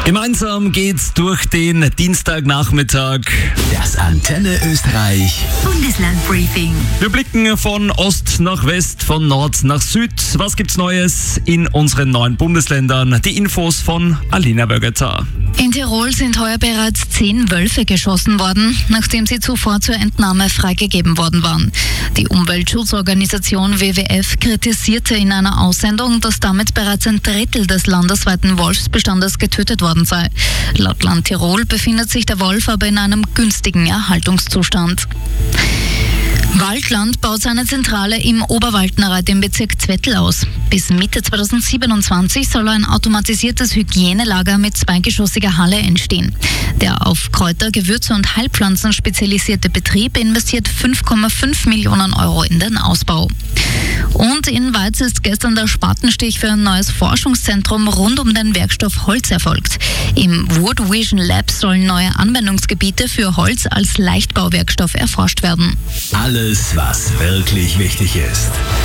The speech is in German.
Gemeinsam geht's durch den Dienstagnachmittag. Das Antenne Österreich Bundeslandbriefing. Wir blicken von Ost nach West, von Nord nach Süd. Was gibt's Neues in unseren neuen Bundesländern? Die Infos von Alina Bögeter. In Tirol sind heuer bereits 10 Wölfe geschossen worden, nachdem sie zuvor zur Entnahme freigegeben worden waren. Die Umweltschutzorganisation WWF kritisierte in einer Aussendung, dass damit bereits ein Drittel des landesweiten Wolfsbestandes getötet worden sei. Laut Land Tirol befindet sich der Wolf aber in einem günstigen Erhaltungszustand. Waldland baut seine Zentrale im Oberwaldnerreit im Bezirk Zwettl aus. Bis Mitte 2027 soll ein automatisiertes Hygienelager mit zweigeschossiger Halle entstehen. Der auf Kräuter, Gewürze und Heilpflanzen spezialisierte Betrieb investiert 5,5 Millionen Euro in den Ausbau. Und in Weiz ist gestern der Spatenstich für ein neues Forschungszentrum rund um den Werkstoff Holz erfolgt. Im Wood Vision Lab sollen neue Anwendungsgebiete für Holz als Leichtbauwerkstoff erforscht werden. Alles, was wirklich wichtig ist.